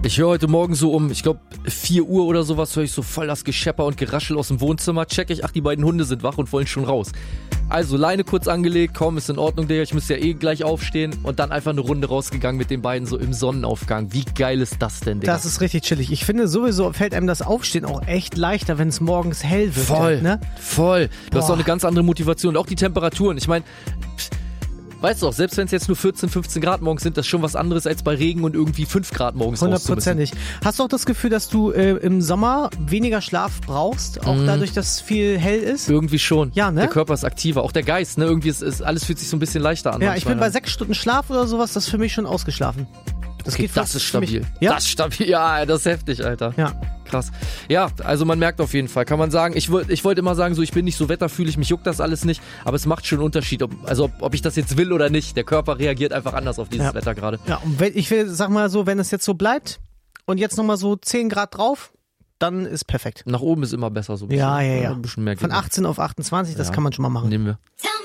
Ich höre heute Morgen so ich glaube 4 Uhr oder sowas, höre ich so voll das Geschepper und Geraschel aus dem Wohnzimmer. Check ich, die beiden Hunde sind wach und wollen schon raus. Also Leine kurz angelegt, komm, ist in Ordnung, Digga, ich müsste ja gleich aufstehen. Und dann einfach eine Runde rausgegangen mit den beiden so im Sonnenaufgang. Wie geil ist das denn, Digga? Das ist richtig chillig. Ich finde sowieso fällt einem das Aufstehen auch echt leichter, wenn es morgens hell wird. Voll, ne? voll. Du hast auch eine ganz andere Motivation. Und auch die Temperaturen. Ich meine, weißt du auch, selbst wenn es jetzt nur 14, 15 Grad morgens sind, das ist schon was anderes als bei Regen und irgendwie 5 Grad morgens raus zu müssen. 100%. Hast du auch das Gefühl, dass du im Sommer weniger Schlaf brauchst, auch dadurch, dass viel hell ist? Irgendwie schon. Ja, ne? Der Körper ist aktiver, auch der Geist, ne? Irgendwie ist alles fühlt sich so ein bisschen leichter an. Ja, ich bin bei 6 Stunden Schlaf oder sowas, das ist für mich schon ausgeschlafen. Das ist stabil. Ja? Das ist stabil. Ja, das ist heftig, Alter. Ja. Krass. Ja, also man merkt auf jeden Fall, kann man sagen, ich wollte immer sagen, so ich bin nicht so wetterfühlig, mich juckt das alles nicht, aber es macht schon einen Unterschied, ob ich das jetzt will oder nicht. Der Körper reagiert einfach anders auf dieses Wetter gerade. Ja, und sag mal so, wenn es jetzt so bleibt und jetzt nochmal so 10 Grad drauf, dann ist perfekt. Nach oben ist immer besser so. Ja. Ein bisschen mehr Von 18 auf 28, das kann man schon mal machen. Nehmen wir.